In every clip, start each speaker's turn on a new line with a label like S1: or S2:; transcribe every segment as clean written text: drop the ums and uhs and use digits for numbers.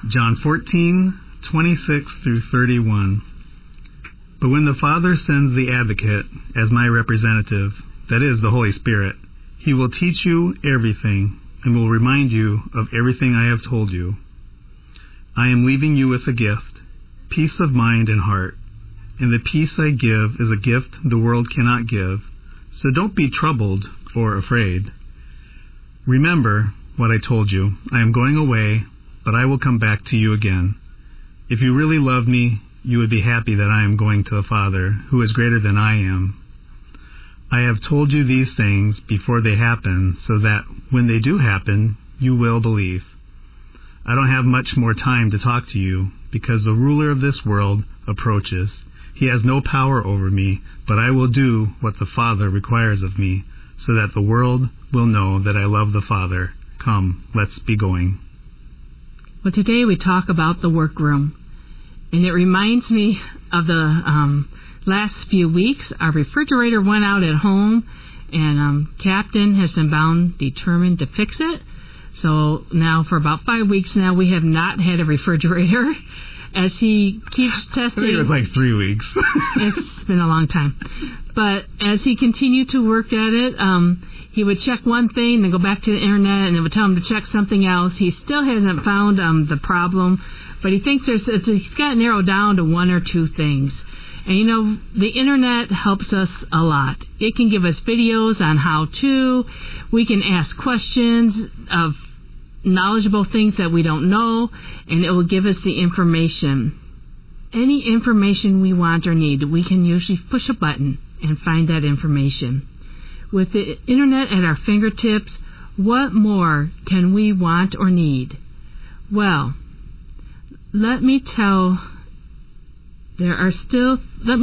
S1: John 14:26 through 31. But when the Father sends the Advocate as my representative, that is, the Holy Spirit, he will teach you everything and will remind you of everything I have told you. I am leaving you with a gift, peace of mind and heart. And the peace I give is a gift the world cannot give, so don't be troubled or afraid. Remember what I told you. I am going away, but I will come back to you again. If you really love me, you would be happy that I am going to the Father, who is greater than I am. I have told you these things before they happen, so that when they do happen, you will believe. I don't have much more time to talk to you, because the ruler of this world approaches. He has no power over me, but I will do what the Father requires of me, so that the world will know that I love the Father. Come, let's be going.
S2: Well, today we talk about the workroom, and it reminds me of the last few weeks. Our refrigerator went out at home, and Captain has been determined to fix it. So now for about 5 weeks now, we have not had a refrigerator. As he keeps testing...
S1: I think it was like 3 weeks.
S2: It's been a long time. But as he continued to work at it, he would check one thing, then go back to the internet, and it would tell him to check something else. He still hasn't found the problem, but he thinks he's got it narrowed down to one or two things. And, you know, the internet helps us a lot. It can give us videos on how to. We can ask questions of knowledgeable things that we don't know, and it will give us the information. Any information we want or need, we can usually push a button and find that information. With the internet at our fingertips, what more can we want or need? Well, let me tell you, there are still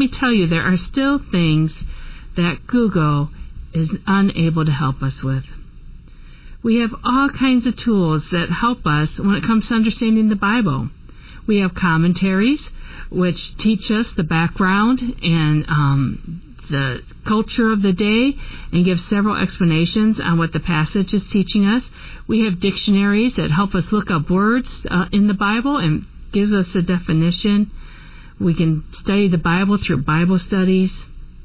S2: things that Google is unable to help us with. We have all kinds of tools that help us when it comes to understanding the Bible. We have commentaries, which teach us the background and the culture of the day and give several explanations on what the passage is teaching us. We have dictionaries that help us look up words in the Bible and gives us a definition. We can study the Bible through Bible studies.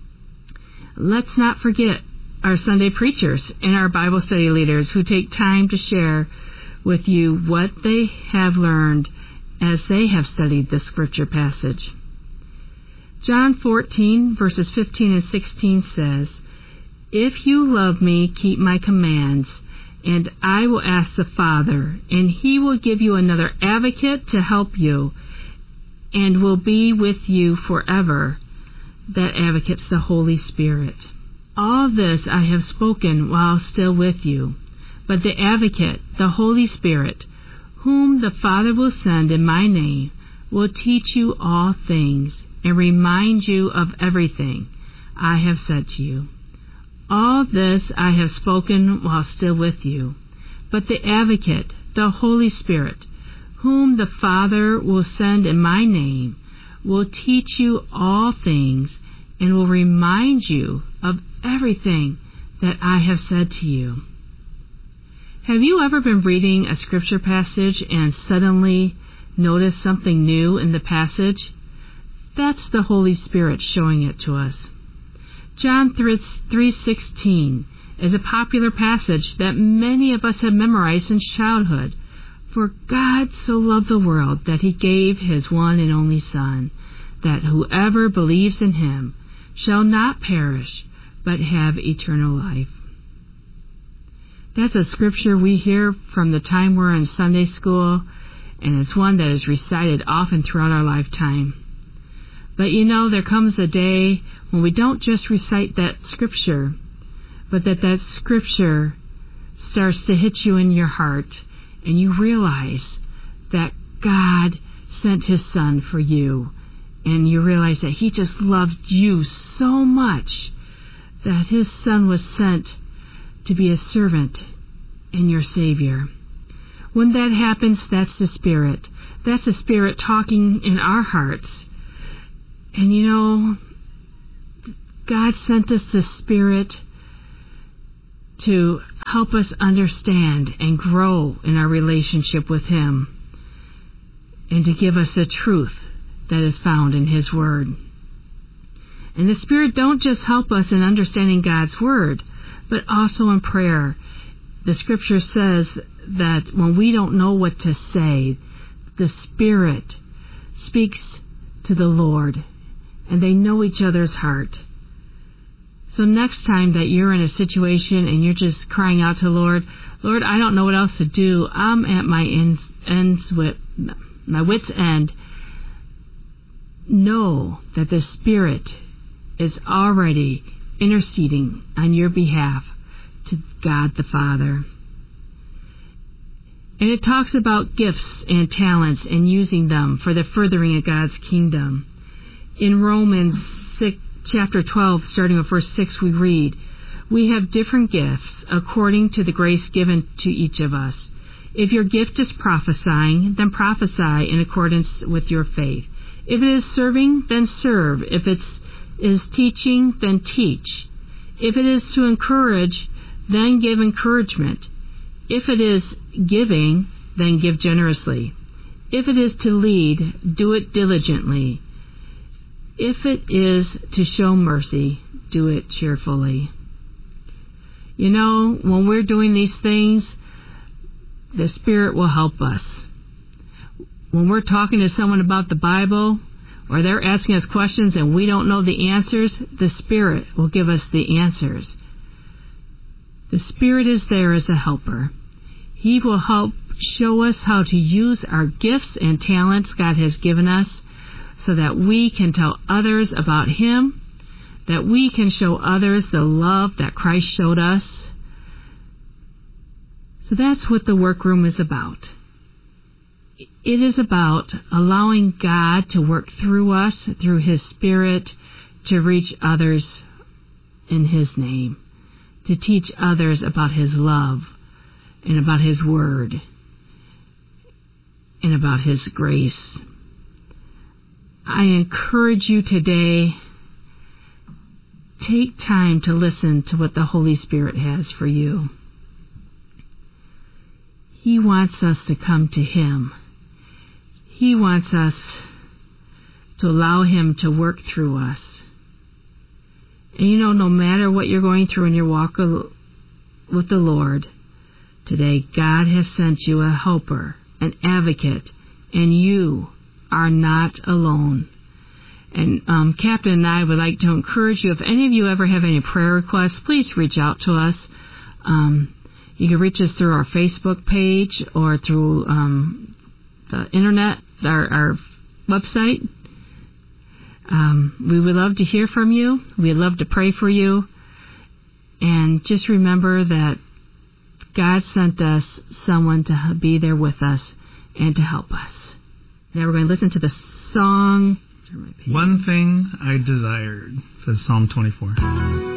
S2: Let's not forget our Sunday preachers and our Bible study leaders who take time to share with you what they have learned as they have studied the scripture passage. John 14, verses 15 and 16 says, If you love me, keep my commands, and I will ask the Father, and he will give you another advocate to help you, and will be with you forever. That advocate's the Holy Spirit. All this I have spoken while still with you. But the Advocate, the Holy Spirit, whom the Father will send in my name, will teach you all things and remind you of everything I have said to you. All this I have spoken while still with you. But the Advocate, the Holy Spirit, whom the Father will send in my name, will teach you all things and will remind you of everything that I have said to you. Have you ever been reading a scripture passage and suddenly noticed something new in the passage? That's the Holy Spirit showing it to us. John 3:16 is a popular passage that many of us have memorized since childhood. For God so loved the world that he gave his one and only Son, that whoever believes in him shall not perish, but have eternal life. That's a scripture we hear from the time we're in Sunday school, and it's one that is recited often throughout our lifetime. But you know, there comes a day when we don't just recite that scripture, but that scripture starts to hit you in your heart, and you realize that God sent his Son for you. And you realize that he just loved you so much that his Son was sent to be a servant and your Savior. When that happens, that's the Spirit. That's the Spirit talking in our hearts. And you know, God sent us the Spirit to help us understand and grow in our relationship with him. and to give us the truth that is found in His Word. And the Spirit don't just help us in understanding God's Word, but also in prayer. The Scripture says that when we don't know what to say, the Spirit speaks to the Lord, and they know each other's heart. So next time that you're in a situation and you're just crying out to the Lord, Lord, I don't know what else to do. I'm at my wit's end. Know that the Spirit is already interceding on your behalf to God the Father. And it talks about gifts and talents and using them for the furthering of God's kingdom. In Romans chapter 12, starting with verse 6, we read, "We have different gifts according to the grace given to each of us. If your gift is prophesying, then prophesy in accordance with your faith. If it is serving, then serve. If it is teaching, then teach. If it is to encourage, then give encouragement. If it is giving, then give generously. If it is to lead, do it diligently. If it is to show mercy, do it cheerfully." You know, when we're doing these things, the Spirit will help us. When we're talking to someone about the Bible, or they're asking us questions and we don't know the answers, the Spirit will give us the answers. The Spirit is there as a helper. He will help show us how to use our gifts and talents God has given us so that we can tell others about Him, that we can show others the love that Christ showed us. So that's what the workroom is about. It is about allowing God to work through us, through His Spirit, to reach others in His name, to teach others about His love and about His Word and about His grace. I encourage you today, take time to listen to what the Holy Spirit has for you. He wants us to come to Him. He wants us to allow Him to work through us. And you know, no matter what you're going through in your walk with the Lord, today God has sent you a helper, an advocate, and you are not alone. And Captain and I would like to encourage you, if any of you ever have any prayer requests, please reach out to us. You can reach us through our Facebook page or through the internet, our website. We would love to hear from you. We'd love to pray for you. And just remember that God sent us someone to be there with us and to help us. Now we're going to listen to the song.
S1: One Thing I Desired, says Psalm 24.